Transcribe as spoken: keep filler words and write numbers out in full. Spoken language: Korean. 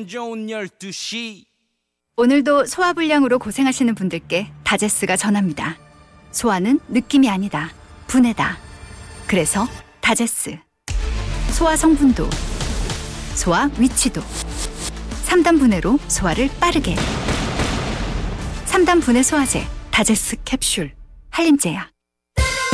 기분 좋은 열두 시. 오늘도 소화불량으로 고생하시는 분들께 다제스가 전합니다. 소화는 느낌이 아니다. 분해다. 그래서 다제스. 소화 성분도, 소화 위치도. 삼 단 분해로 소화를 빠르게. 삼 단 분해 소화제 다제스 캡슐. 한림제약.